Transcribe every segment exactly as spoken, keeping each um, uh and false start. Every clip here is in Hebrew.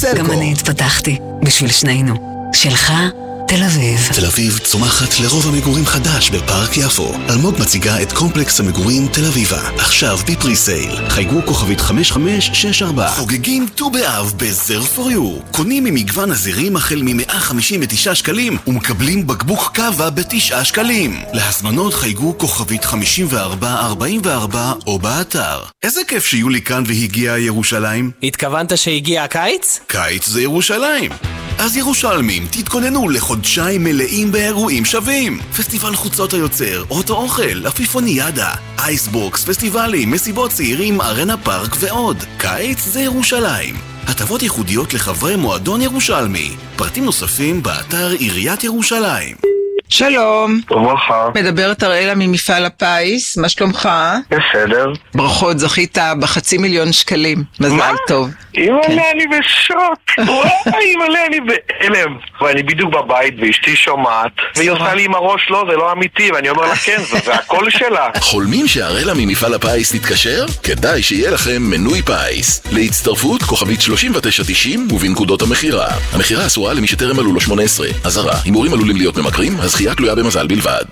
סלקום. גם אני התפתחתי, בשביל שנינו. שלך, תל אביב. תל אביב צומחת לרוב המגורים חדש בפארק יפו. אלמוג מציגה את קומפלקס המגורים תל אביבה. עכשיו בפרי סייל. חייגו כוכבית חמש חמש שש ארבע. חוגגים ט"ו באב בזר פור יו. קונים ממגוון הזירים החל מ-מאה חמישים ותשעה שקלים ומקבלים בקבוק קווה בתשעה שקלים. להזמנות חייגו כוכבית חמישים וארבע ארבעים וארבע או באתר. איזה כיף שיולי כאן והגיע ירושלים. התכוונת שהגיע הקיץ? קיץ זה ירושלים. אז ירושלמים, תתכוננו לחודשיים מלאים באירועים שווים. פסטיבל חוצות היוצר, אוטו אוכל, אפיפוניאדה, אייסבוקס, פסטיבלים, מסיבות צעירים, ארנה פארק ועוד. קיץ זה ירושלים. הטבות ייחודיות לחברי מועדון ירושלמי. פרטים נוספים באתר עיריית ירושלים. שלום. וברכה. מדברת אראלה ממפעל הפיס, מה שלומך? בסדר. ברכות, זכית בחצי מיליון שקלים. מזל מה? טוב. אימא'לה, כן. אני בשוק. וואי, אימא'לה, אני בהלם. ואני בדיוק בבית ואשתי שומעת, והיא עושה לי עם הראש, לא, זה לא אמיתי, ואני אומר לה, כן, זה, זה הכל שלה. חולמים שאראלה ממפעל הפיס תתקשר? כדאי שיהיה לכם מנוי פיס. להצטרפות כוכבית שלושים ותשע תשעים ובנקודות המחירה. המחירה אסורה למי שטרם מלאו לו שמונה עשרה. אזהרה, הימורים עלולים להיות ממכרים, הזכייה תלויה במזל בלבד.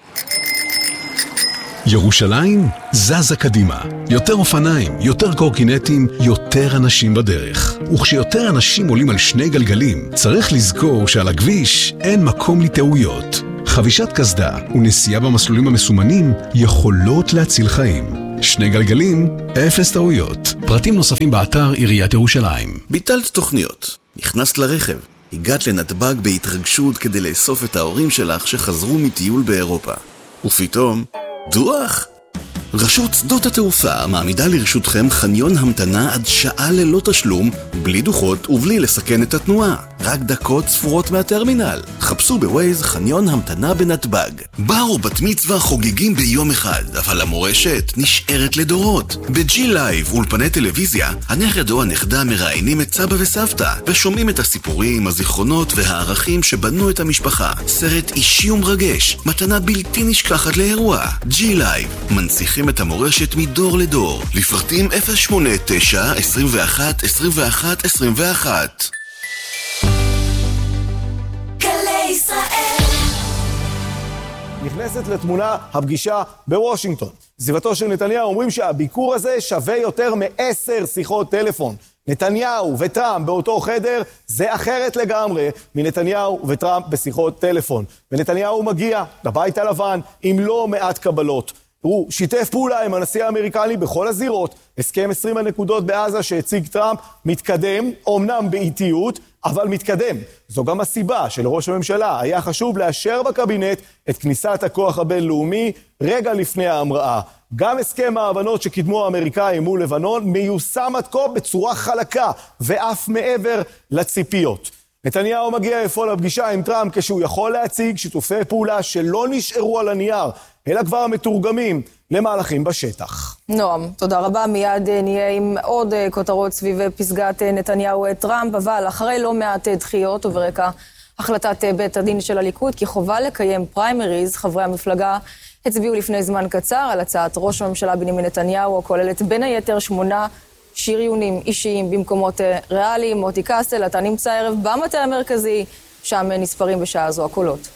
ירושלים זזה קדימה. יותר אופניים, יותר קורקינטים, יותר אנשים בדרך. וכשיותר אנשים עולים על שני גלגלים, צריך לזכור שעל הכביש אין מקום לטעויות. חבישת קסדה ונסיעה במסלולים המסומנים יכולות להציל חיים. שני גלגלים, אפס טעויות. פרטים נוספים באתר עיריית ירושלים. ביטלת תוכניות, נכנסת לרכב, הגעת לנתב"ג בהתרגשות כדי לאסוף את ההורים שלך שחזרו מטיול באירופה. ופתאום, דוח! רשות שדות התעופה מעמידה לרשותכם חניון המתנה עד שעה ללא תשלום, בלי דוחות ובלי לסכן את התנועה. רק דקות ספורות מהטרמינל. חפשו בווייז חניון המתנה בנתב"ג. בר או בת מצווה חוגגים ביום אחד, אבל המורשת נשארת לדורות. בג'י לייב אולפני טלוויזיה, הנכד או הנכדה מראיינים את סבא וסבתא, ושומעים את הסיפורים, הזיכרונות והערכים שבנו את המשפחה. סרט אישי ומרגש, מתנה בלתי נשכחת לאירוע. ג'י לייב, מנציחים את המורשת מדור לדור. לפרטים אפס שמונה תשע עשרים ואחת עשרים ואחת עשרים ואחת. נכנסת לתמונה הפגישה בוושינגטון. סביבתו של נתניהו אומרים שהביקור הזה שווה יותר מעשר שיחות טלפון. נתניהו וטראמפ באותו חדר זה אחרת לגמרי מנתניהו וטראמפ בשיחות טלפון. ונתניהו מגיע לבית הלבן עם לא מעט קבלות. הוא שיתף פעולה עם הנשיא האמריקני בכל הזירות. הסכם עשרים הנקודות בעזה שהציג טראמפ מתקדם, אומנם באיטיות, אבל מתקדם. זו גם הסיבה שלראש הממשלה היה חשוב לאשר בקבינט את כניסת הכוח הבינלאומי רגע לפני ההמראה. גם הסכם ההבנות שקידמו האמריקאים מול לבנון מיושם עד כה בצורה חלקה ואף מעבר לציפיות. נתניהו מגיע אפוא לפגישה עם טראמפ כשהוא יכול להציג שיתופי פעולה שלא נשארו על הנייר, אלא כבר מתורגמים למהלכים בשטח. נועם, תודה רבה. מיד נהיה עם עוד כותרות סביב פסגת נתניהו-טראמפ, אבל אחרי לא מעט דחיות וברקע החלטת בית הדין של הליכוד כי חובה לקיים פריימריז, חברי המפלגה הצביעו לפני זמן קצר על הצעת ראש הממשלה בנימין נתניהו, הכוללת בין היתר שמונה שריונים אישיים במקומות ריאליים. מוטי קסטל, אתה נמצא ערב במטה המרכזי, שם נספרים בשעה זו הקולות.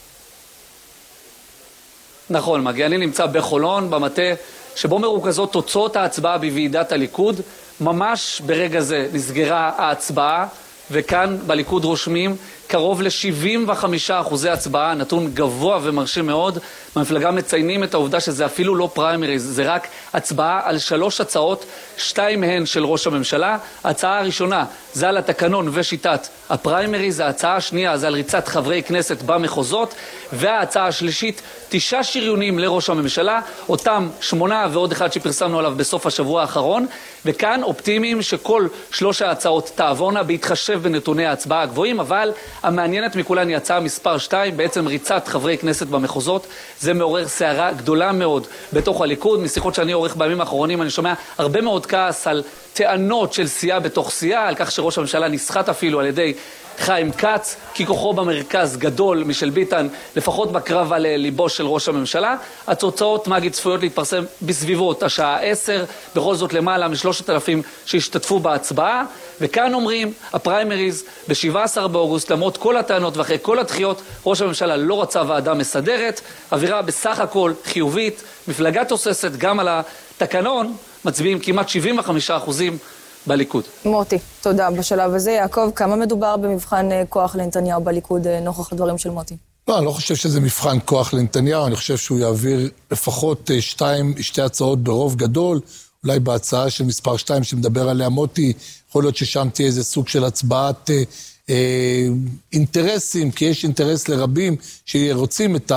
נכון, מגיעני נמצא בחולון, במטה שבו מרוכזות תוצאות ההצבעה בוועידת הליכוד. ממש ברגע זה נסגרה ההצבעה, וכאן בליכוד רושמים קרוב ל-שבעים וחמישה אחוזי הצבעה, נתון גבוה ומרשים מאוד. במפלגה מציינים את העובדה שזה אפילו לא פריימריז, זה רק הצבעה על שלוש הצעות, שתיים מהן של ראש הממשלה. ההצעה הראשונה זה על התקנון ושיטת הפריימריז, ההצעה השנייה זה על ריצת חברי כנסת במחוזות, וההצעה השלישית תשעה שריונים לראש הממשלה, אותם שמונה ועוד אחד שפרסמנו עליו בסוף השבוע האחרון. וכאן אופטימיים שכל שלוש ההצעות תעבורנה בהתחשב בנתוני ההצבעה הגבוהים, אבל המעניינת מכולן היא הצעה מספר שתיים, בעצם ריצת חברי כנסת במחוזות. זה מעורר סערה גדולה מאוד בתוך הליכוד. משיחות שאני עורך בימים האחרונים אני שומע הרבה מאוד כעס על טענות של סיעה בתוך סיעה, על כך שראש הממשלה נסחט אפילו על ידי חיים כץ, כי כוחו במרכז גדול משל ביטן, לפחות בקרב על ליבו של ראש הממשלה. התוצאות מגי צפויות להתפרסם בסביבות השעה עשר, בכל זאת למעלה משלושת אלפים שהשתתפו בהצבעה, וכאן אומרים, הפריימריז ב-שבעה עשר באוגוסט, למרות כל הטענות ואחרי כל הדחיות, ראש הממשלה לא רצה ועדה מסדרת, אווירה בסך הכל חיובית, מפלגה תוססת גם על התקנון, מצביעים כמעט שבעים וחמישה אחוזים בליכוד. מוטי, תודה. בשלב הזה, יעקב, כמה מדובר במבחן כוח לנתניהו בליכוד נוכח הדברים של מוטי? לא, אני לא חושב שזה מבחן כוח לנתניהו, אני חושב שהוא יעביר לפחות שתיים, שתי הצעות ברוב גדול, אולי בהצעה של מספר שתיים שמדבר עליה מוטי, יכול להיות ששם תהיה איזה סוג של הצבעת אה, אה, אינטרסים, כי יש אינטרס לרבים שרוצים את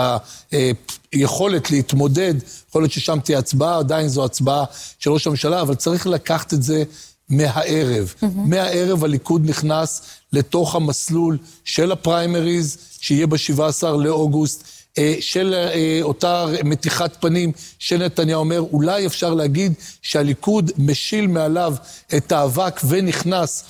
היכולת להתמודד, יכול להיות ששם תהיה הצבעה, עדיין זו הצבעה של ראש הממשלה, אבל צריך לקחת את זה מהערב. Mm-hmm. מהערב הליכוד נכנס לתוך המסלול של הפריימריז, שיהיה ב-שבעה עשר לאוגוסט, של אותה מתיחת פנים של נתניהו אומר, אולי אפשר להגיד שהליכוד משיל מעליו את האבק ונכנס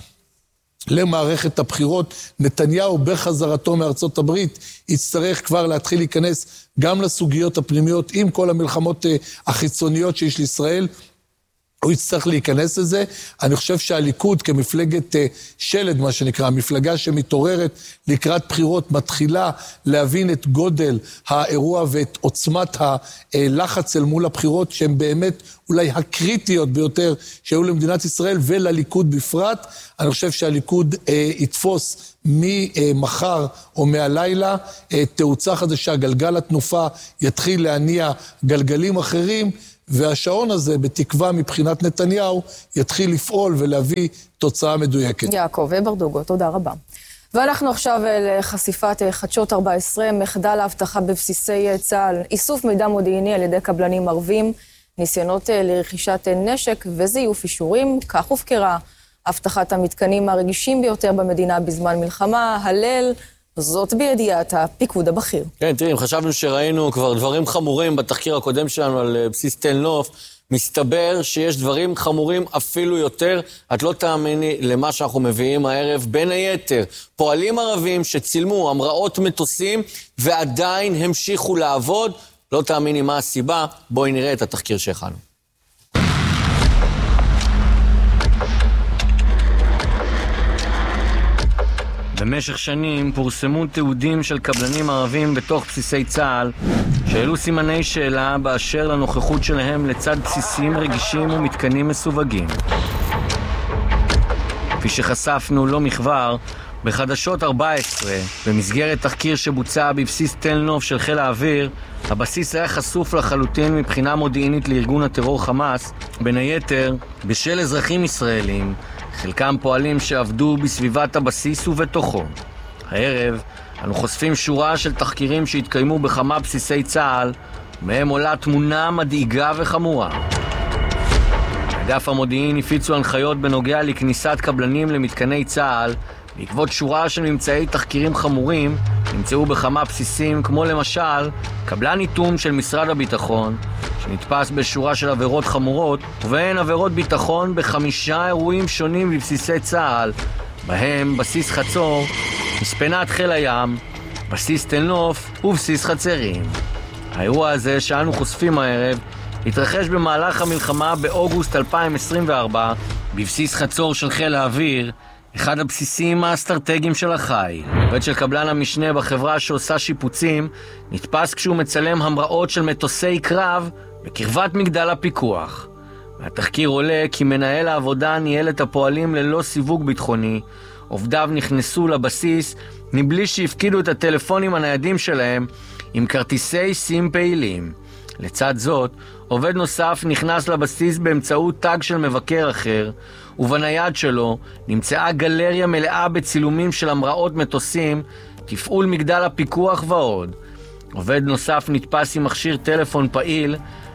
למערכת הבחירות. נתניהו בחזרתו מארצות הברית יצטרך כבר להתחיל להיכנס גם לסוגיות הפנימיות עם כל המלחמות החיצוניות שיש לישראל, הוא יצטרך להיכנס לזה. אני חושב שהליכוד כמפלגת שלד, מה שנקרא, המפלגה שמתעוררת לקראת בחירות, מתחילה להבין את גודל האירוע ואת עוצמת הלחץ אל מול הבחירות, שהן באמת אולי הקריטיות ביותר שהיו למדינת ישראל ולליכוד בפרט. אני חושב שהליכוד אה, יתפוס ממחר או מהלילה אה, תאוצה חדשה, גלגל התנופה יתחיל להניע גלגלים אחרים, והשעון הזה, בתקווה מבחינת נתניהו, יתחיל לפעול ולהביא תוצאה מדויקת. יעקב ברדוגו, תודה רבה. ואנחנו עכשיו לחשיפת חדשות ארבע עשרה, מחדל האבטחה בבסיסי צה"ל, איסוף מידע מודיעיני על ידי קבלנים ערבים, ניסיונות לרכישת נשק וזיוף אישורים, כך הופקרה הבטחת המתקנים הרגישים ביותר במדינה בזמן מלחמה, הלל, זאת בידיעת הפיקוד הבכיר. כן, תראי, חשבנו שראינו כבר דברים חמורים בתחקיר הקודם שלנו על בסיס תל נוף, מסתבר שיש דברים חמורים אפילו יותר. את לא תאמיני למה שאנחנו מביאים הערב, בין היתר פועלים ערבים שצילמו המראות מטוסים ועדיין המשיכו לעבוד. לא תאמיני מה הסיבה, בואי נראה את התחקיר שהכנו. במשך שנים פורסמו תיעודים של קבלנים ערבים בתוך בסיסי צה"ל שהעלו סימני שאלה באשר לנוכחות שלהם לצד בסיסים רגישים ומתקנים מסווגים. כפי שחשפנו לא מכבר, בחדשות ארבע עשרה, במסגרת תחקיר שבוצע בבסיס תל נוף של חיל האוויר, הבסיס היה חשוף לחלוטין מבחינה מודיעינית לארגון הטרור חמאס, בין היתר בשל אזרחים ישראלים, חלקם פועלים שעבדו בסביבת הבסיס ובתוכו. הערב אנו חושפים שורה של תחקירים שהתקיימו בכמה בסיסי צה"ל, מהם עולה תמונה מדאיגה וחמורה. אגף המודיעין הפיצו הנחיות בנוגע לכניסת קבלנים למתקני צה"ל, בעקבות שורה של ממצאי תחקירים חמורים נמצאו בכמה בסיסים, כמו למשל קבלן איתום של משרד הביטחון שנתפס בשורה של עבירות חמורות, ובהן עבירות ביטחון בחמישה אירועים שונים בבסיסי צה"ל, בהם בסיס חצור, מספנת חיל הים, בסיס תל נוף ובסיס חצרים. האירוע הזה שאנו חושפים הערב התרחש במהלך המלחמה באוגוסט אלפיים עשרים וארבע בבסיס חצור של חיל האוויר, אחד הבסיסים האסטרטגיים של החיל. עובד של קבלן המשנה בחברה שעושה שיפוצים נתפס כשהוא מצלם המראות של מטוסי קרב בקרבת מגדל הפיקוח. מהתחקיר עולה כי מנהל העבודה ניהל את הפועלים ללא סיווג ביטחוני, עובדיו נכנסו לבסיס מבלי שהפקידו את הטלפונים הניידים שלהם עם כרטיסי סים פעילים. לצד זאת, עובד נוסף נכנס לבסיס באמצעות טאג של מבקר אחר, ובנייד שלו נמצאה גלריה מלאה בצילומים של המראות מטוסים, תפעול מגדל הפיקוח ועוד. עובד נוסף נתפס עם מכשיר טלפון פעיל,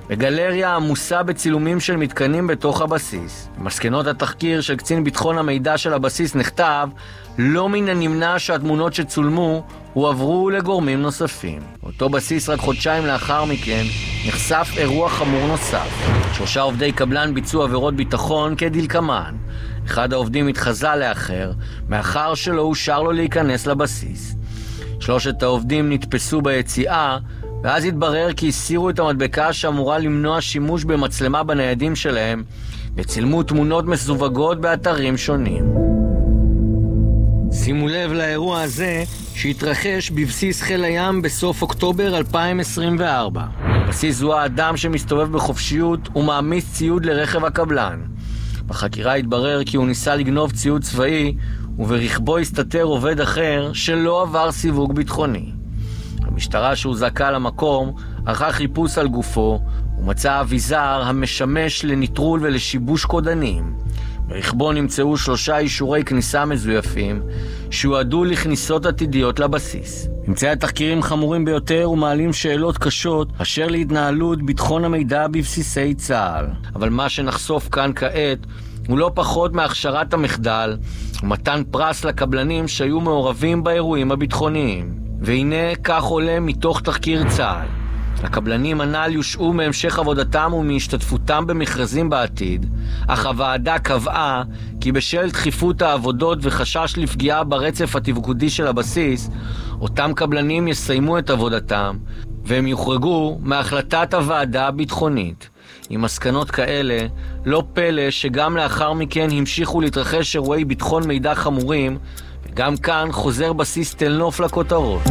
בגלריה עמוסה בצילומים של מתקנים בתוך הבסיס. במסקנות התחקיר של קצין ביטחון המידע של הבסיס נכתב, לא מן הנמנע שהתמונות שצולמו הועברו לגורמים נוספים. אותו בסיס רק חודשיים לאחר מכן נחשף אירוע חמור נוסף. שלושה עובדי קבלן ביצעו עבירות ביטחון כדלקמן. אחד העובדים התחזה לאחר, מאחר שלא אושר לו להיכנס לבסיס. שלושת העובדים נתפסו ביציאה, ואז התברר כי הסירו את המדבקה שאמורה למנוע שימוש במצלמה בניידים שלהם, וצילמו תמונות מסווגות באתרים שונים. שימו לב לאירוע הזה שהתרחש בבסיס חיל הים בסוף אוקטובר אלפיים עשרים וארבע. בסיס הוא האדם שמסתובב בחופשיות ומעמיס ציוד לרכב הקבלן. בחקירה התברר כי הוא ניסה לגנוב ציוד צבאי, וברכבו הסתתר עובד אחר שלא עבר סיווג ביטחוני. המשטרה שהוזעקה למקום ערכה חיפוש על גופו ומצא אביזר המשמש לניטרול ולשיבוש קודנים. ברכבו נמצאו שלושה אישורי כניסה מזויפים שהועדו לכניסות עתידיות לבסיס. ממצאי התחקירים חמורים ביותר ומעלים שאלות קשות אשר להתנהלות ביטחון המידע בבסיסי צה"ל. אבל מה שנחשוף כאן כעת הוא לא פחות מהכשרת המחדל ומתן פרס לקבלנים שהיו מעורבים באירועים הביטחוניים. והנה כך עולה מתוך תחקיר צה"ל. הקבלנים הנ"ל יושעו מהמשך עבודתם ומהשתתפותם במכרזים בעתיד, אך הוועדה קבעה כי בשל דחיפות העבודות וחשש לפגיעה ברצף התפקודי של הבסיס, אותם קבלנים יסיימו את עבודתם, והם יוחרגו מהחלטת הוועדה הביטחונית. עם מסקנות כאלה, לא פלא שגם לאחר מכן המשיכו להתרחש אירועי ביטחון מידע חמורים, וגם כאן חוזר בסיס תל נוף לכותרות.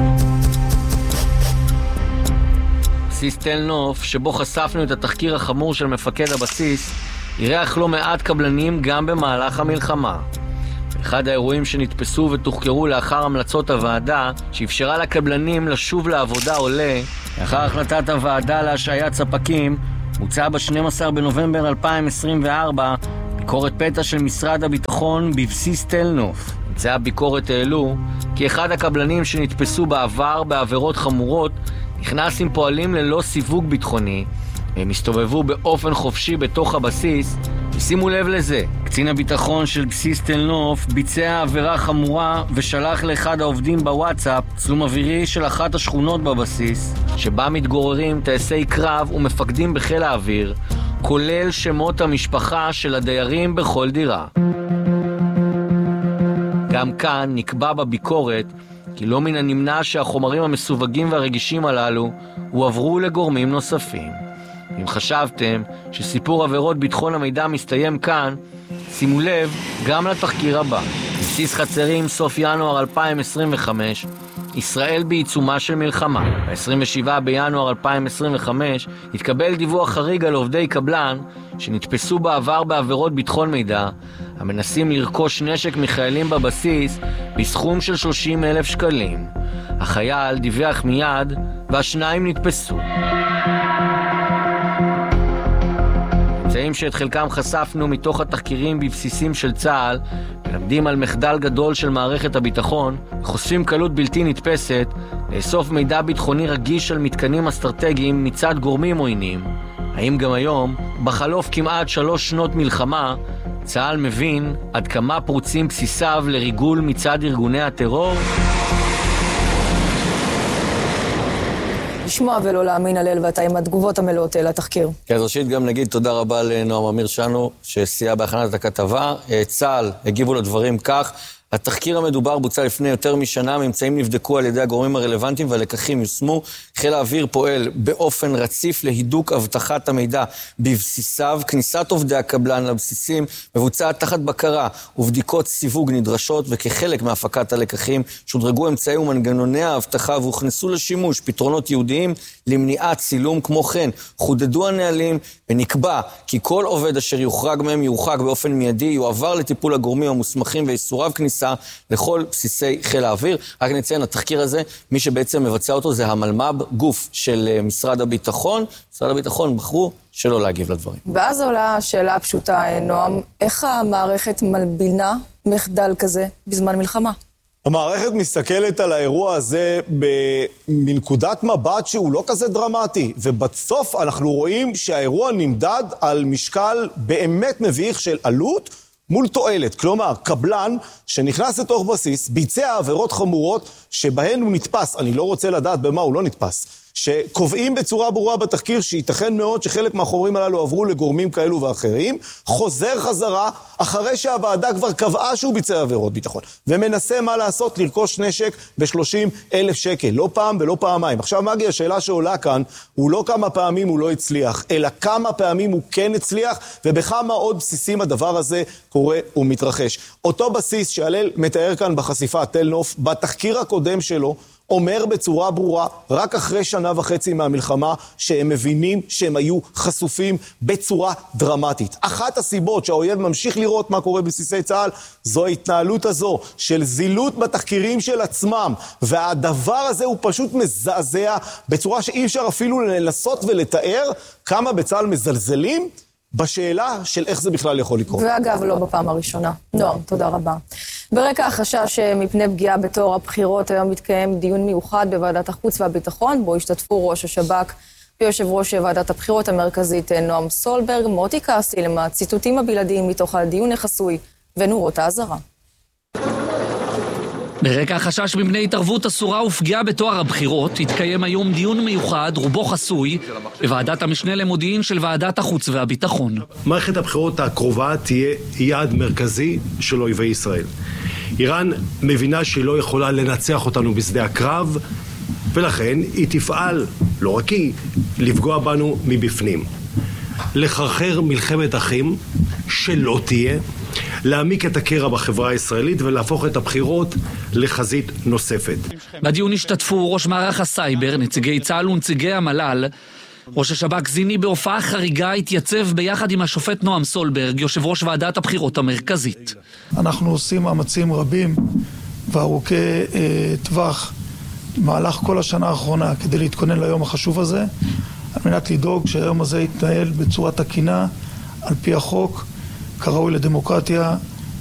בסיס תל נוף, שבו חשפנו את התחקיר החמור של מפקד הבסיס, אירח לא מעט קבלנים גם במהלך המלחמה. אחד האירועים שנתפסו ותוחקרו לאחר המלצות הוועדה, שאפשרה לקבלנים לשוב לעבודה עולה, לאחר החלטת הוועדה להשעיית ספקים, הוצאה ב-שנים עשר בנובמבר אלפיים עשרים וארבע ביקורת פתע של משרד הביטחון בבסיס תל נוף. ממצאי הביקורת העלו כי אחד הקבלנים שנתפסו בעבר בעבירות חמורות נכנס עם פועלים ללא סיווג ביטחוני, והם הסתובבו באופן חופשי בתוך הבסיס. ושימו לב לזה, קצין הביטחון של בסיס תל נוף ביצע עבירה חמורה ושלח לאחד העובדים בוואטסאפ צלום אווירי של אחת השכונות בבסיס, שבה מתגוררים טייסי קרב ומפקדים בחיל האוויר, כולל שמות המשפחה של הדיירים בכל דירה. גם כאן נקבע בביקורת כי לא מן הנמנע שהחומרים המסווגים והרגישים הללו הועברו לגורמים נוספים. אם חשבתם שסיפור עבירות ביטחון המידע מסתיים כאן, שימו לב גם לתחקיר הבא. בסיס חצרים, סוף ינואר אלפיים עשרים וחמש, ישראל בעיצומה של מלחמה. ב-עשרים ושבעה בינואר אלפיים עשרים וחמש התקבל דיווח חריג על עובדי קבלן שנתפסו בעבר בעבירות ביטחון מידע, המנסים לרכוש נשק מחיילים בבסיס בסכום של שלושים אלף שקלים. החייל דיווח מיד והשניים נתפסו. ממצאים שאת חלקם חשפנו מתוך התחקירים בבסיסים של צה"ל מלמדים על מחדל גדול של מערכת הביטחון, וחושפים קלות בלתי נתפסת לאסוף מידע ביטחוני רגיש על מתקנים אסטרטגיים מצד גורמים עוינים. האם גם היום, בחלוף כמעט שלוש שנות מלחמה, צה"ל מבין עד כמה פרוצים בסיסיו לריגול מצד ארגוני הטרור? לשמוע ולא להאמין הלל, ואתה עם התגובות המלאות לתחקיר. כן, ראשית גם נגיד תודה רבה לנועם אמיר שנו שסייע בהכנת הכתבה. צה"ל הגיבו לדברים כך: התחקיר המדובר בוצע לפני יותר משנה, ממצאים נבדקו על ידי הגורמים הרלוונטיים והלקחים יושמו. חיל האוויר פועל באופן רציף להידוק הבטחת המידע בבסיסיו. כניסת עובדי הקבלן לבסיסים מבוצעת תחת בקרה ובדיקות סיווג נדרשות, וכחלק מהפקת הלקחים שודרגו אמצעי ומנגנוני ההבטחה והוכנסו לשימוש פתרונות ייעודיים למניעת צילום. כמו כן חודדו הנהלים ונקבע כי כל עובד אשר יוחרג מהם יורחק באופן מיידי, יועבר לטיפול הגורמים המוסמכים ויסורב כניסה לכל בסיסי חיל האוויר. רק נציין, התחקיר הזה, מי שבעצם מבצע אותו זה המלמ"ב, גוף של משרד הביטחון. משרד הביטחון בחרו שלא להגיב לדברים. ואז עולה השאלה הפשוטה, נועם, איך המערכת מלבינה מחדל כזה בזמן מלחמה? המערכת מסתכלת על האירוע הזה מנקודת מבט שהוא לא כזה דרמטי, ובסוף אנחנו רואים שהאירוע נמדד על משקל באמת מביך של עלות מול תועלת. כלומר, קבלן שנכנס לתוך בסיס, ביצע עבירות חמורות שבהן הוא נתפס, אני לא רוצה לדעת במה הוא לא נתפס, שקובעים בצורה ברורה בתחקיר שייתכן מאוד שחלק מהחומרים הללו עברו לגורמים כאלו ואחרים, חוזר חזרה אחרי שהוועדה כבר קבעה שהוא ביצע עבירות ביטחון, ומנסה מה לעשות, לרכוש נשק ב-שלושים אלף שקל, לא פעם ולא פעמיים. עכשיו מגי, השאלה שעולה כאן, הוא לא כמה פעמים הוא לא הצליח, אלא כמה פעמים הוא כן הצליח, ובכמה עוד בסיסים הדבר הזה קורה ומתרחש. אותו בסיס שהלל מתאר כאן בחשיפה תל נוף, בתחקיר הקודם שלו, אומר בצורה ברורה, רק אחרי שנה וחצי מהמלחמה, שהם מבינים שהם היו חשופים בצורה דרמטית. אחת הסיבות שהאויב ממשיך לראות מה קורה בבסיסי צה"ל, זו ההתנהלות הזו של זילות בתחקירים של עצמם, והדבר הזה הוא פשוט מזעזע, בצורה שאי אפשר אפילו לנסות ולתאר כמה בצה"ל מזלזלים בשאלה של איך זה בכלל יכול לקרות. ואגב, לא בפעם הראשונה. נועם, תודה רבה. ברקע החשש מפני פגיעה בתור הבחירות, היום מתקיים דיון מיוחד בוועדת החוץ והביטחון, בו השתתפו ראש השב"כ ויושב ראש ועדת הבחירות המרכזית נועם סולברג. מוטי קסטל עם הציטוטים הבלעדיים מתוך הדיון החסוי ונורות האזהרה. ברקע החשש מפני התערבות אסורה ופגיעה בתואר הבחירות, התקיים היום דיון מיוחד, רובו חסוי, בוועדת המשנה למודיעין של ועדת החוץ והביטחון. מערכת הבחירות הקרובה תהיה יעד מרכזי של אויבי ישראל. איראן מבינה שהיא לא יכולה לנצח אותנו בשדה הקרב, ולכן היא תפעל, לא רק היא, לפגוע בנו מבפנים. לחרחר מלחמת אחים שלא תהיה, להעמיק את הקרע בחברה הישראלית ולהפוך את הבחירות לחזית נוספת. בדיון השתתפו ראש מערך הסייבר, נציגי צה"ל ונציגי המל"ל. ראש השב"כ זיני בהופעה חריגה התייצב ביחד עם השופט נועם סולברג, יושב ראש ועדת הבחירות המרכזית. אנחנו עושים מאמצים רבים וארוכי אה, טווח במהלך כל השנה האחרונה כדי להתכונן ליום החשוב הזה, על מנת לדאוג שהיום הזה יתנהל בצורה תקינה, על פי החוק, כראוי לדמוקרטיה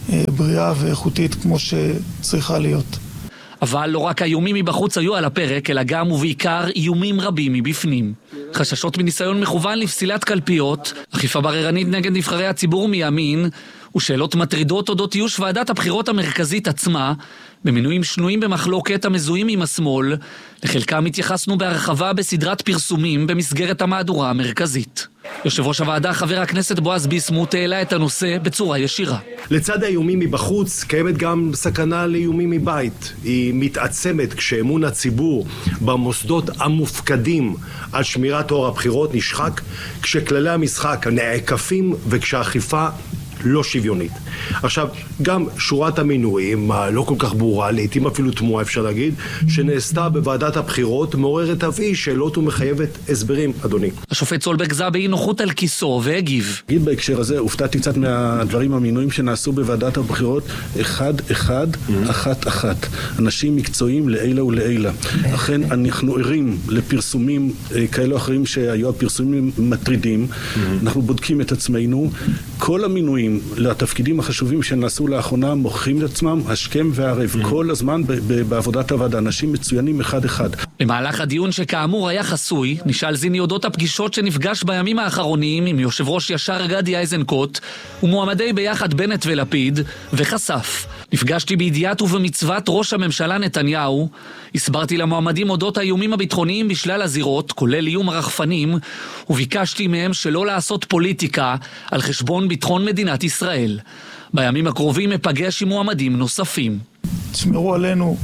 בריאה ואיכותית כמו שצריכה להיות. אבל לא רק האיומים מבחוץ היו על הפרק, אלא גם ובעיקר איומים רבים מבפנים. חששות מניסיון מכוון לפסילת קלפיות, אכיפה בררנית נגד נבחרי הציבור מימין, ושאלות מטרידות אודות איוש ועדת הבחירות המרכזית עצמה, במינויים שנויים במחלוקת המזוהים עם השמאל, לחלקם התייחסנו בהרחבה בסדרת פרסומים במסגרת המהדורה המרכזית. יושב ראש הוועדה, חבר הכנסת בועז ביסמוט, העלה את הנושא בצורה ישירה. לצד האיומים מבחוץ קיימת גם סכנה לאיומים מבית. היא מתעצמת כשאמון הציבור במוסדות המופקדים על שמירת אור הבחירות נשחק, כשכללי המשחק נעקפים וכשהאכיפה לא שוויונית. עכשיו, גם שורת המינויים, לא כל כך ברורה, לעתים אפילו תמוהה אפשר להגיד, שנעשתה בוועדת הבחירות, מעוררת אבי שאלות ומחייבת הסברים, אדוני. השופט סולברג זע באי נוחות על כיסו והגיב. אגיד בהקשר הזה, הופתעתי קצת מהדברים המינויים שנעשו בוועדת הבחירות, אחד אחד, אחת אחת. אנשים מקצועיים לעילה ולעילה. אכן, אנחנו ערים לפרסומים כאלו או אחרים שהיו הפרסומים מטרידים. אנחנו בודקים את עצמנו. כל המינויים לתפקידים החשובים שנעשו לאחרונה מוכרים את עצמם השכם והערב כל הזמן בעבודת הוועדה, אנשים מצוינים אחד אחד. במהלך הדיון שכאמור היה חסוי, נשאל זיני אודות הפגישות שנפגש בימים האחרונים עם יושב ראש ישר גדי איזנקוט ומועמדי ביחד בנט ולפיד, וחשף. נפגשתי בידיעת ובמצוות ראש הממשלה נתניהו, הסברתי למועמדים אודות האיומים הביטחוניים בשלל הזירות, כולל איום הרחפנים, וביקשתי מהם שלא לעשות פוליטיקה על חשבון ביטחון מדינת ישראל. בימים הקרובים אפגש עם מועמדים נוספים. תשמרו עלינו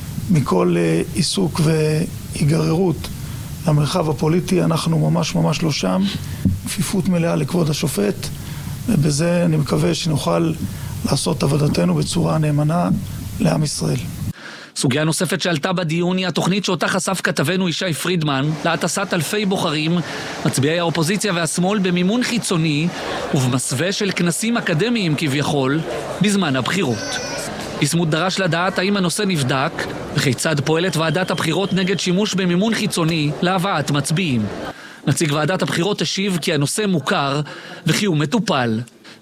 מכל עיסוק והיגררות למרחב הפוליטי, אנחנו ממש ממש לא שם, כפיפות מלאה לכבוד השופט, ובזה אני מקווה שנוכל לעשות עבודתנו בצורה נאמנה לעם ישראל. סוגיה נוספת שעלתה בדיון היא התוכנית שאותה חשף כתבנו ישי פרידמן להטסת אלפי בוחרים, מצביעי האופוזיציה והשמאל במימון חיצוני ובמסווה של כנסים אקדמיים כביכול בזמן הבחירות. ביסמוט דרש לדעת האם הנושא נבדק וכיצד פועלת ועדת הבחירות נגד שימוש במימון חיצוני להבאת מצביעים. נציג ועדת הבחירות השיב כי הנושא מוכר וכי הוא מטופל.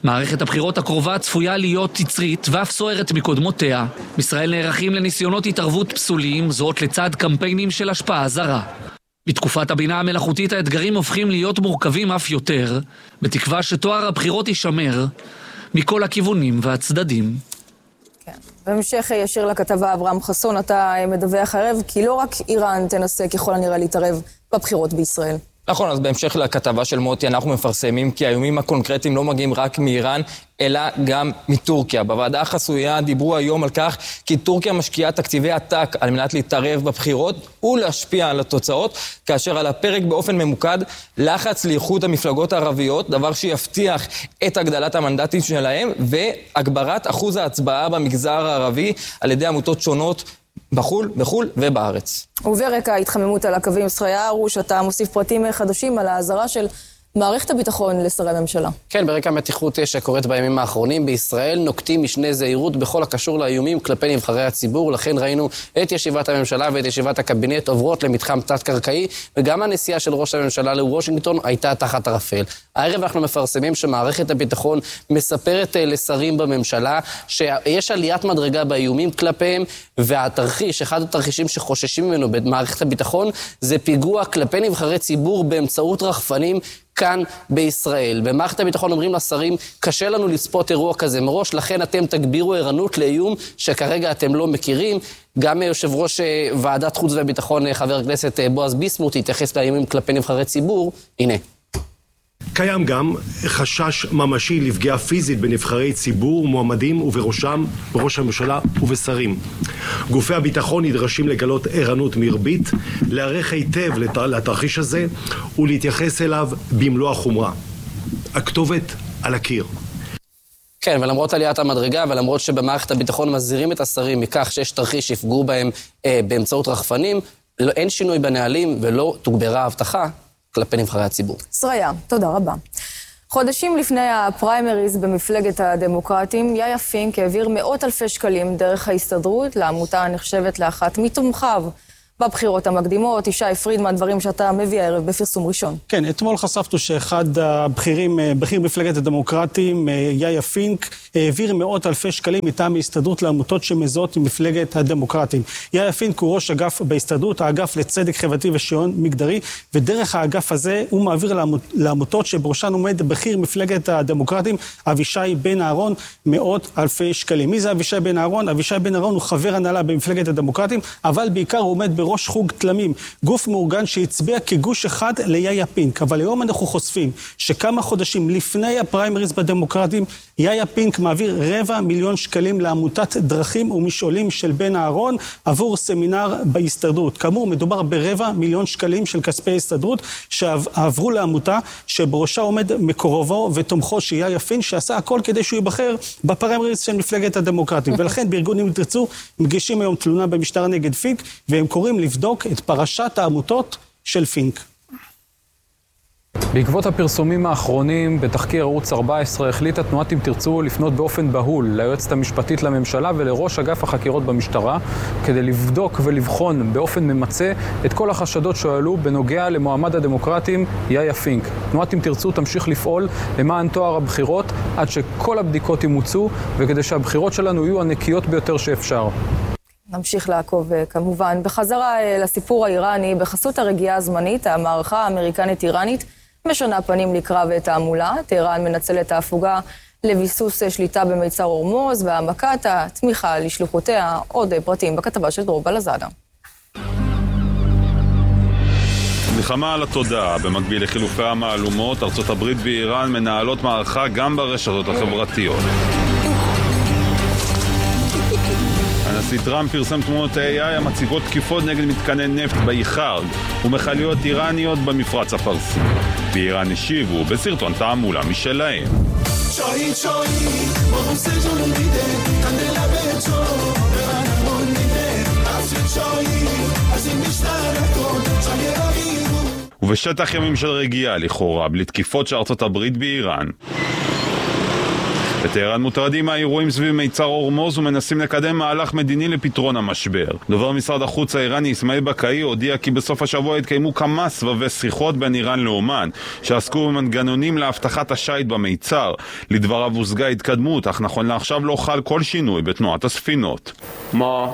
מערכת הבחירות הקרובה צפויה להיות תצרית ואף סוערת מקודמותיה. בישראל נערכים לניסיונות התערבות פסולים, זאת לצד קמפיינים של השפעה זרה. בתקופת הבינה המלאכותית האתגרים הופכים להיות מורכבים אף יותר, בתקווה שתואר הבחירות יישמר מכל הכיוונים והצדדים. כן. בהמשך ישיר לכתבה אברהם חסון, אתה מדווח הערב, כי לא רק איראן תנסה ככל הנראה להתערב בבחירות בישראל. נכון, אז בהמשך לכתבה של מוטי אנחנו מפרסמים כי האיומים הקונקרטיים לא מגיעים רק מאיראן, אלא גם מטורקיה. בוועדה החסויה דיברו היום על כך כי טורקיה משקיעה תקציבי עתק על מנת להתערב בבחירות ולהשפיע על התוצאות, כאשר על הפרק באופן ממוקד לחץ לאיחוד המפלגות הערביות, דבר שיבטיח את הגדלת המנדטים שלהם והגברת אחוז ההצבעה במגזר הערבי על ידי עמותות שונות בחול, בחול ובארץ. וברקע ההתחממות על הקווים, שריה ארוש, אתה מוסיף פרטים חדשים על ההזרה של מערכת הביטחון לשרי הממשלה. כן, ברקע המתיחות שקורית בימים האחרונים בישראל נוקטים משנה זהירות בכל הקשור לאיומים כלפי נבחרי הציבור, לכן ראינו את ישיבת הממשלה ואת ישיבת הקבינט עוברות למתחם תת-קרקעי, וגם הנסיעה של ראש הממשלה לוושינגטון הייתה תחת ערפל. הערב אנחנו מפרסמים שמערכת הביטחון מספרת לשרים בממשלה שיש עליית מדרגה באיומים כלפיהם, והתרחיש, אחד התרחישים שחוששים ממנו במערכת הביטחון, זה פיגוע כלפי נבחרי ציבור באמצעות רחפנים כאן בישראל. במערכת הביטחון אומרים לשרים, קשה לנו לצפות אירוע כזה מראש, לכן אתם תגבירו ערנות לאיום שכרגע אתם לא מכירים. גם יושב ראש ועדת חוץ וביטחון, חבר הכנסת בועז ביסמוט, התייחס לאיומים כלפי נבחרי ציבור. הנה. קיים גם חשש ממשי לפגיעה פיזית בנבחרי ציבור, מועמדים ובראשם בראש הממשלה ובשרים. גופי הביטחון נדרשים לגלות ערנות מרבית, להיערך היטב לתרחיש הזה ולהתייחס אליו במלוא החומרה. הכתובת על הקיר. כן, ולמרות עליית המדרגה, ולמרות שבמערכת הביטחון מזהירים את השרים מכך שיש תרחיש שיפגעו בהם אה, באמצעות רחפנים, לא, אין שינוי בנהלים ולא תוגברה ההבטחה כלפי נבחרי הציבור. שריה, תודה רבה. חודשים לפני הפריימריז במפלגת הדמוקרטים, יאיה פינק העביר מאות אלפי שקלים דרך ההסתדרות לעמותה הנחשבת לאחת מתומכיו בבחירות המקדימות. ישי פרידמן, דברים שאתה מביא הערב בפרסום ראשון. כן, אתמול חשפנו שאחד הבכירים, בכיר מפלגת הדמוקרטים, יאיה פינק, העביר מאות אלפי שקלים מטעם ההסתדרות לעמותות שמזוהות עם מפלגת הדמוקרטים. יאיה פינק הוא ראש אגף בהסתדרות, האגף לצדק חברתי ושוויון מגדרי, ודרך האגף הזה הוא מעביר לעמותות שבראשן עומד בכיר מפלגת הדמוקרטים, אבישי בן אהרון, מאות אלפי שקלים. מי זה אבישי בן אהרון? אבישי בן אהרון הוא חבר הנהלה במפלגת הדמוקרטים, אבל בעיקר הוא עומד בראש חוג תלמים, גוף מאורגן שהצביע כגוש אחד ליאיה פינק. אבל היום אנחנו חושפים שכמה חודשים לפני הפריימריז בדמוקרטים, יאיה פינק מעביר רבע מיליון שקלים לעמותת דרכים ומשעולים של בן אהרון עבור סמינר בהסתדרות. כאמור, מדובר ברבע מיליון שקלים של כספי הסתדרות שעברו לעמותה שבראשה עומד מקורבו ותומכו של יאיה פינק, שעשה הכל כדי שהוא ייבחר בפריימריז של מפלגת הדמוקרטים. ולכן בארגון אם תרצו מגישים היום תלונה במשטרה נגד פינק, והם קוראים לבדוק את פרשת העמותות של פינק. בעקבות הפרסומים האחרונים בתחקיר ערוץ ארבע עשרה החליטה תנועת אם תרצו לפנות באופן בהול ליועצת המשפטית לממשלה ולראש אגף החקירות במשטרה כדי לבדוק ולבחון באופן ממצה את כל החשדות שהועלו בנוגע למועמד הדמוקרטים יאיה פינק. תנועת אם תרצו תמשיך לפעול למען טוהר הבחירות עד שכל הבדיקות ימוצו וכדי שהבחירות שלנו יהיו הנקיות ביותר שאפשר. נמשיך לעקוב כמובן. בחזרה לסיפור האיראני, בחסות הרגיעה הזמנית, המערכה האמריקנית-איראנית משנה פנים לקרב תעמולה. טהרן מנצלת ההפוגה לביסוס שליטה במיצר הורמוז והעמקת התמיכה לשלוחותיה. עוד פרטים בכתבה של דרור בלזדה. מלחמה על התודעה, במקביל לחילופי המהלומות, ארצות הברית ואיראן מנהלות מערכה גם ברשתות החברתיות. הנשיא טראמפ פרסם תמונות איי איי המציגות תקיפות נגד מתקני נפט באיחארד ומכליות איראניות במפרץ הפרסי. באיראן השיבו בסרטון תעמולה משלהם. ובשטח ימים של רגיעה לכאורה, בלי תקיפות של ארצות הברית באיראן, בטהרן מוטרדים מהאירועים סביב מיצר הורמוז ומנסים לקדם מהלך מדיני לפתרון המשבר. דובר משרד החוץ האיראני אסמאעיל בקאי הודיע כי בסוף השבוע התקיימו כמה סבבי שיחות בין איראן לאומן שעסקו במנגנונים להבטחת השייט במיצר. לדבריו הושגה התקדמות, אך נכון לעכשיו לא חל כל שינוי בתנועת הספינות. ما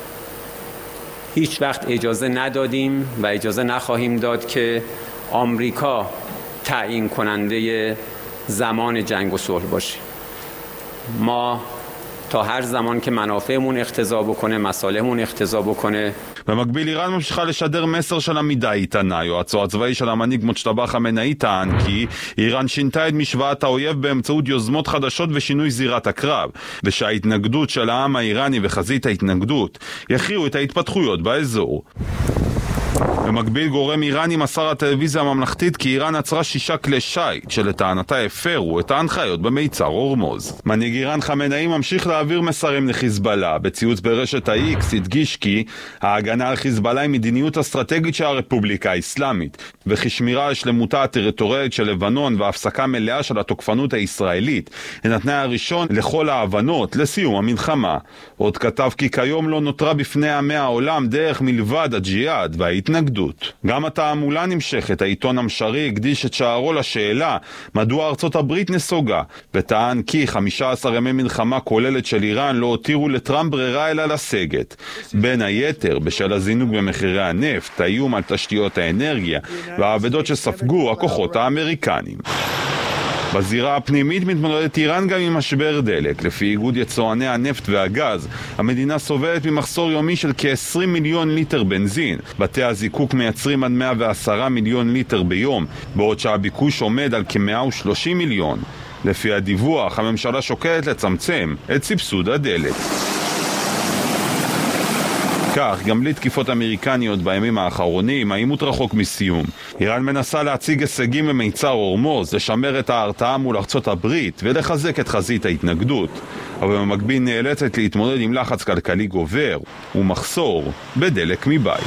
هیچ وقت اجازه ندادیم و اجازه نخواهیم داد که آمریکا تعیین کننده زمان جنگ و صلح باشه. ما تا هر زمان که منافعمون اقتضا بکنه، مصالحمون اقتضا بکنه. במקביל איראן ממשיכה לשדר מסר של עמידה איתנה. יועצו הצבאי של המנהיג מוג'תבא חמינאי טען כי איראן שינתה את משוואת האויב באמצעות יוזמות חדשות ושינוי זירת הקרב, ושההתנגדות של העם האיראני וחזית ההתנגדות יכריעו את ההתפתחויות באזור. במקביל גורם איראני מסר הטלוויזיה הממלכתית כי איראן עצרה שישה כלי שייט שלטענתה הפרו את ההנחיות במיצר הורמוז. מנהיג איראן חמינאי ממשיך להעביר מסרים לחיזבאללה. בציוץ ברשת ה-X הדגיש כי ההגנה על חיזבאללה היא מדיניות אסטרטגית של הרפובליקה האסלאמית, וכי שמירה על שלמותה הטריטוריאלית של לבנון והפסקה מלאה של התוקפנות הישראלית הן התנאי הראשון לכל ההבנות לסיום המלחמה. עוד כתב כי כיום לא נותרה בפני עמי העולם דרך מלבד הג'יהאד וההתנגדות. גם התעמולה נמשכת. העיתון המשרי הקדיש את שערו לשאלה מדוע ארצות הברית נסוגה, וטען כי חמישה עשר ימי מלחמה כוללת של איראן לא הותירו לטראמפ ברירה אלא לסגת, בין היתר בשל הזינוק במחירי הנפט, האיום על תשתיות האנרגיה והאבדות שספגו הכוחות האמריקנים. בזירה הפנימית מתמודדת איראן גם עם משבר דלק. לפי איגוד יצואני הנפט והגז, המדינה סובלת ממחסור יומי של כ-עשרים מיליון ליטר בנזין. בתי הזיקוק מייצרים עד מאה ועשרה מיליון ליטר ביום, בעוד שהביקוש עומד על כ-מאה ושלושים מיליון. לפי הדיווח, הממשלה שוקלת לצמצם את סבסוד הדלק. כך, גם בלי תקיפות אמריקניות בימים האחרונים, העימות רחוק מסיום. איראן מנסה להציג הישגים במיצר הורמוז, לשמר את ההרתעה מול ארצות הברית ולחזק את חזית ההתנגדות. אבל במקביל נאלצת להתמודד עם לחץ כלכלי גובר ומחסור בדלק מבית.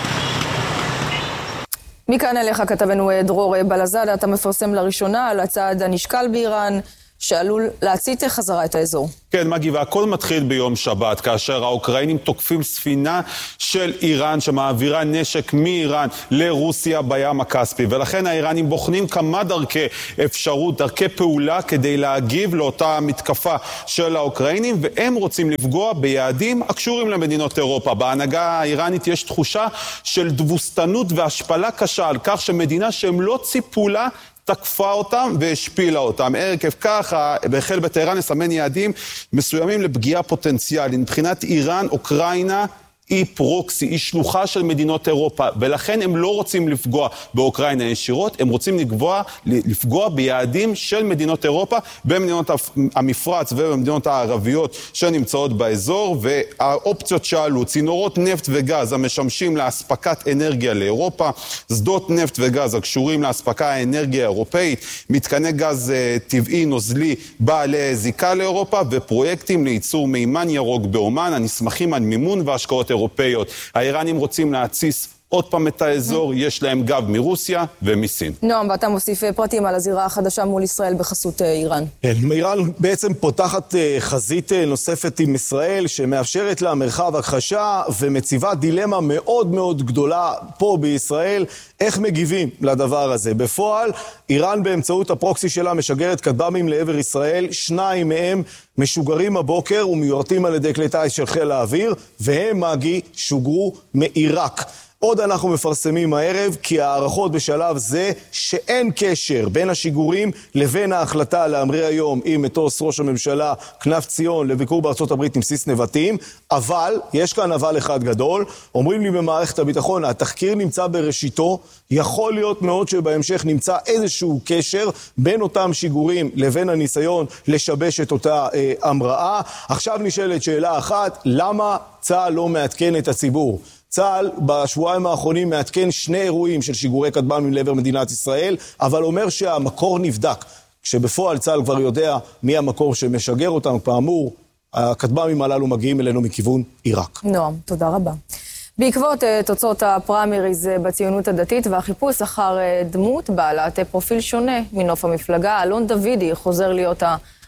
מכאן אליך כתבנו דרור בלזדה, אתה מפרסם לראשונה על הצעד הנשקל באיראן שעלול להצית חזרה את האזור. כן, מגי, והכל מתחיל ביום שבת, כאשר האוקראינים תוקפים ספינה של איראן שמעבירה נשק מאיראן לרוסיה בים הכספי, ולכן האיראנים בוחנים כמה דרכי אפשרות, דרכי פעולה כדי להגיב לאותה מתקפה של האוקראינים, והם רוצים לפגוע ביעדים הקשורים למדינות אירופה. בהנהגה האיראנית יש תחושה של דבוסתנות והשפלה קשה על כך שמדינה שהם לא ציפו לה תקפה אותם והשפילה אותם. עקב כך, החל בטהרן לסמן יעדים מסוימים לפגיעה פוטנציאלית. מבחינת איראן, אוקראינה היא פרוקסי, היא שלוחה של מדינות אירופה, ולכן הם לא רוצים לפגוע באוקראינה ישירות, הם רוצים לפגוע, לפגוע ביעדים של מדינות אירופה, במדינות המפרץ ובמדינות הערביות שנמצאות באזור, והאופציות שעלו, צינורות נפט וגז המשמשים להספקת אנרגיה לאירופה, שדות נפט וגז הקשורים להספקה האנרגיה האירופאית, מתקני גז טבעי נוזלי בעלי זיקה לאירופה, ופרויקטים לייצור מימן ירוק באומן, הנסמכים על מימון והשקעות אירופאיות. האיראנים רוצים להציס עוד פעם את האזור, יש להם גב מרוסיה ומסין. נועם, ואתה מוסיף פרטים על הזירה החדשה מול ישראל בחסות איראן. כן, איראן בעצם פותחת חזית נוספת עם ישראל, שמאפשרת לה מרחב הכחשה ומציבה דילמה מאוד מאוד גדולה פה בישראל, איך מגיבים לדבר הזה. בפועל, איראן באמצעות הפרוקסי שלה משגרת כטב"מים לעבר ישראל, שניים מהם משוגרים הבוקר ומיועטים על ידי כלי טיס של חיל האוויר, והם מגי שוגרו מעיראק. עוד אנחנו מפרסמים הערב כי הערכות בשלב זה שאין קשר בין השיגורים לבין ההחלטה להמריא היום עם מטוס ראש הממשלה כנף ציון לביקור בארצות הברית עם סיס נבטים, אבל יש כאן אבל אחד גדול. אומרים לי במערכת הביטחון, התחקיר נמצא בראשיתו, יכול להיות מאוד שבהמשך נמצא איזשהו קשר בין אותם שיגורים לבין הניסיון לשבש את אותה אה, המראה. עכשיו נשאלת שאלה אחת, למה צה"ל לא מעדכן את הציבור? צה"ל בשבועיים האחרונים מעדכן שני אירועים של שיגורי כטב"מים לעבר מדינת ישראל, אבל אומר שהמקור נבדק. כשבפועל צה"ל כבר יודע מי המקור שמשגר אותם, כאמור, הכטב"מים הללו מגיעים אלינו מכיוון עיראק. נועם, תודה רבה. בעקבות תוצאות הפריימריז בציונות הדתית והחיפוש אחר דמות בעלת פרופיל שונה מנוף המפלגה, אלון דוידי חוזר להיות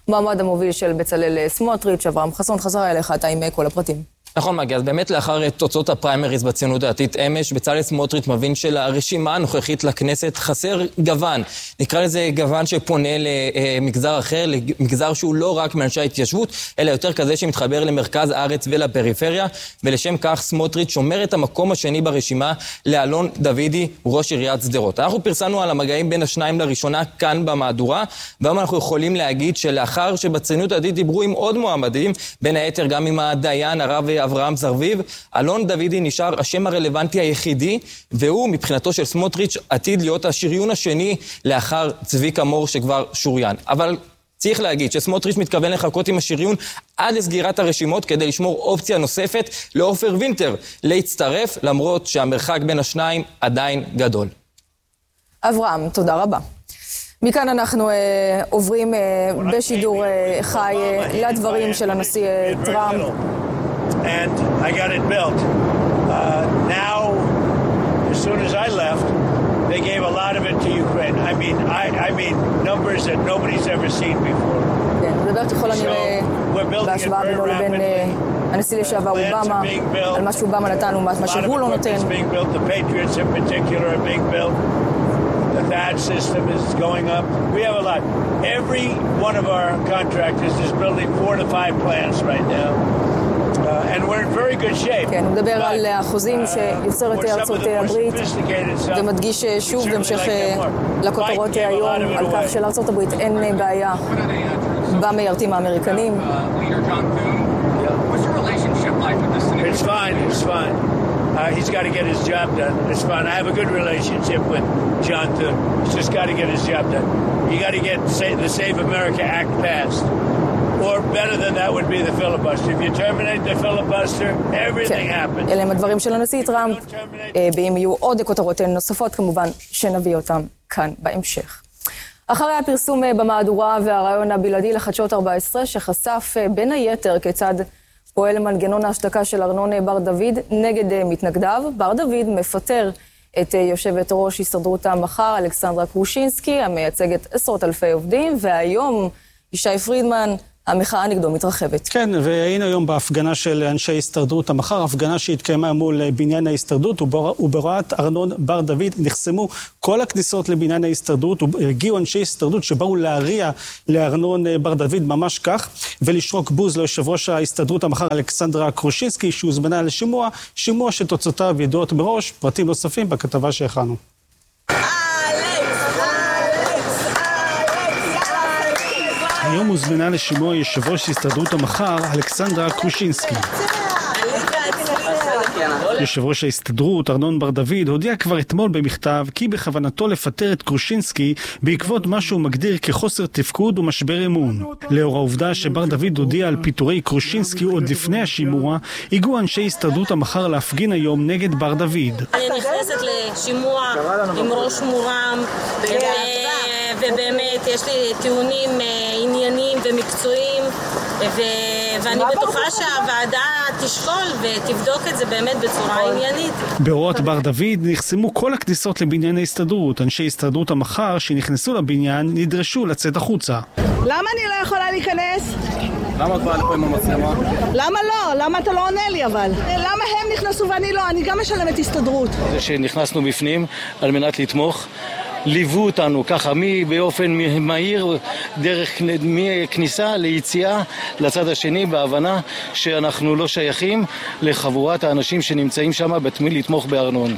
מועמד המוביל של בצלאל סמוטריץ'. אברהם חסון, חזרה אליך, אתה עם כל הפרטים. נכון, מגי, אז באמת לאחר תוצאות הפריימריז בציונות הדתית אמש, בצלאל סמוטריץ' מבין שלרשימה הנוכחית לכנסת חסר גוון. נקרא לזה גוון שפונה למגזר אחר, למגזר שהוא לא רק מאנשי ההתיישבות, אלא יותר כזה שמתחבר למרכז הארץ ולפריפריה, ולשם כך סמוטריץ' שומר את המקום השני ברשימה לאלון דוידי, ראש עיריית שדרות. אנחנו פרסמנו על המגעים בין השניים לראשונה כאן במהדורה, והיום אנחנו יכולים להגיד שלאחר שבציונות הדתית דיברו עם עוד מועמדים, בין היתר גם עם הדיין הרב אברהם זרביב, אלון דוידי נשאר השם הרלוונטי היחידי, והוא מבחינתו של סמוטריץ' עתיד להיות השריון השני לאחר צביקה מור שכבר שוריין. אבל צריך להגיד שסמוטריץ' מתכוון לחכות עם השריון עד לסגירת הרשימות כדי לשמור אופציה נוספת לעופר וינטר להצטרף, למרות שהמרחק בין השניים עדיין גדול. אברהם, תודה רבה. מכאן אנחנו אה, עוברים אה, בשידור אה, חי אה, לדברים של הנשיא אה, טראמפ. And I got it built. Uh, now, as soon as I left, they gave a lot of it to Ukraine. I mean, I, I mean, numbers that nobody's ever seen before. כן, מדבר ככל הנראה בהשוואה בינו לבין הנשיא לשעבר אובמה, על מה שאובמה נתן ומה שהוא לא נותן. The Patriots in particular are being built. The T H A D system is going up. We have a lot. Every one of our contractors is building four to five plants right now. Uh, and we're in very good shape. כן, הוא מדבר על החוזים שיוצרת ארצות הברית, ומדגיש שוב בהמשך לכותרות היום על כך שלארצות הברית אין בעיה במיירטים האמריקנים. It's fine, it's fine. Uh, he's got to get his job done. It's fine. I have a good relationship with John Thune. He's just got to get his job done. You got to get the Save America Act passed. Or better than that would be the filibuster. If you terminate the filibuster, everything happens. אלה הם הדברים של הנשיא טראמפ, ואם יהיו עוד כותרות נוספות, כמובן שנביא אותם כאן בהמשך. אחרי הפרסום במהדורה והרעיון הבלעדי לחדשות ארבע עשרה, שחשף בין היתר כיצד פועל מנגנון ההשתקה של ארנון בר דוד נגד מתנגדיו, בר דוד מפטר את יושבת ראש הסתדרות המחר, אלכסנדרה קרושינסקי, המייצגת עשרות אלפי עובדים, והיום ישי פרידמן, המחאה נגדו מתרחבת. כן, והיינו היום בהפגנה של אנשי הסתדרות המחר, הפגנה שהתקיימה מול בניין ההסתדרות, ובהוראת ארנון בר דוד נחסמו כל הכניסות לבניין ההסתדרות, והגיעו אנשי הסתדרות שבאו להריע לארנון בר דוד ממש כך, ולשרוק בוז ליושב ראש ההסתדרות המחר אלכסנדרה קרושינסקי, שהוזמנה לשימוע, שימוע שתוצאותיו ידועות מראש, פרטים נוספים בכתבה שהכנו. היום הוזמנה לשימוע יושב ראש הסתדרות המחר, אלכסנדרה קרושינסקי. יושב ראש ההסתדרות, ארנון בר דוד, הודיע כבר אתמול במכתב כי בכוונתו לפטר את קרושינסקי בעקבות מה שהוא מגדיר כחוסר תפקוד ומשבר אמון. לאור העובדה שבר דוד הודיע על פיטורי קרושינסקי עוד לפני השימוע, הגיעו אנשי הסתדרות המחר להפגין היום נגד בר דוד. אני נכנסת לשימוע עם ראש מורם, ובאמת יש לי טיעונים ענייניים ומקצועיים, ואני בטוחה שהוועדה תשקול ותבדוק את זה באמת בצורה עניינית. בהוראות בר דוד נחסמו כל הכניסות לבניין ההסתדרות. אנשי הסתדרות המחר שנכנסו לבניין נדרשו לצאת החוצה. למה אני לא יכולה להיכנס? למה את באה לפה עם המצלמה? למה לא? למה אתה לא עונה לי אבל? למה הם נכנסו ואני לא? אני גם משלמת הסתדרות. זה שנכנסנו בפנים על מנת לתמוך, ליוו אותנו ככה מי באופן מהיר דרך מכניסה ליציאה לצד השני, בהבנה שאנחנו לא שייכים לחבורת האנשים שנמצאים שם בתמיד לתמוך בארנון.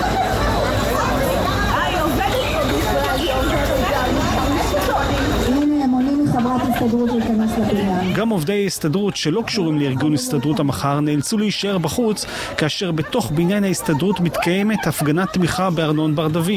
גם עובדי הסתדרות שלא קשורים לארגון הסתדרות המחר נאלצו להישאר בחוץ, כאשר בתוך בניין ההסתדרות מתקיימת הפגנת תמיכה בארנון בר דוד.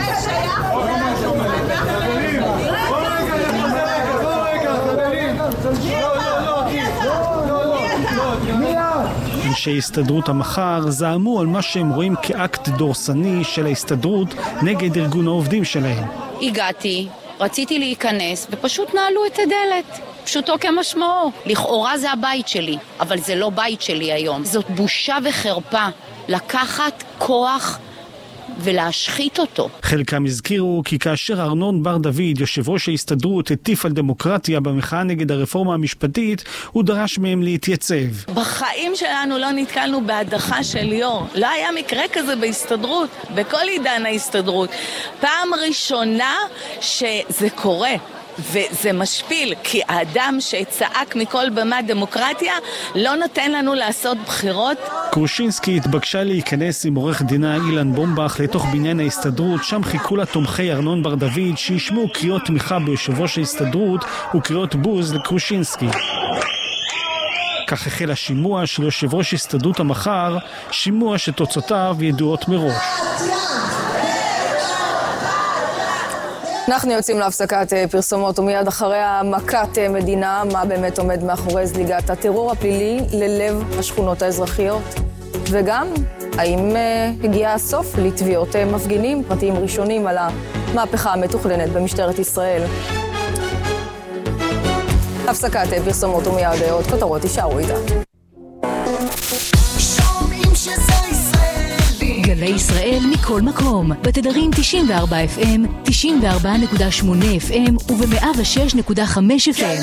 אנשי הסתדרות המחר זעמו על מה שהם רואים כאקט דורסני של ההסתדרות נגד ארגון העובדים שלהם. הגעתי, רציתי להיכנס ופשוט נעלו את הדלת. פשוטו כמשמעו. לכאורה זה הבית שלי, אבל זה לא בית שלי היום. זאת בושה וחרפה לקחת כוח ולהשחית אותו. חלקם הזכירו כי כאשר ארנון בר דוד, יושב ראש ההסתדרות, הטיף על דמוקרטיה במחאה נגד הרפורמה המשפטית, הוא דרש מהם להתייצב. בחיים שלנו לא נתקלנו בהדחה של יור. לא היה מקרה כזה בהסתדרות, בכל עידן ההסתדרות. פעם ראשונה שזה קורה. וזה משפיל, כי האדם שצעק מכל במה דמוקרטיה לא נותן לנו לעשות בחירות. קרושינסקי התבקשה להיכנס עם עורך דינה אילן בומבך לתוך בניין ההסתדרות, שם חיכו לה תומכי ארנון בר דוד שישמעו קריאות תמיכה ביושב ראש ההסתדרות וקריאות בוז לקרושינסקי. כך החל השימוע של יושב ראש הסתדרות המחר, שימוע שתוצאותיו ידועות מראש. אנחנו יוצאים להפסקת פרסומות ומיד אחרי המכת מדינה, מה באמת עומד מאחורי זליגת הטרור הפלילי ללב השכונות האזרחיות. וגם, האם הגיע הסוף לתביעות מפגינים פרטיים ראשונים על המהפכה המתוכננת במשטרת ישראל. הפסקת פרסומות ומיד עוד כותרות, תישארו איתה. גלי ישראל מכל מקום, בתדרים תשעים וארבע אף אם, תשעים וארבע נקודה שמונה אף אם וב-מאה ושש נקודה חמש אף אם.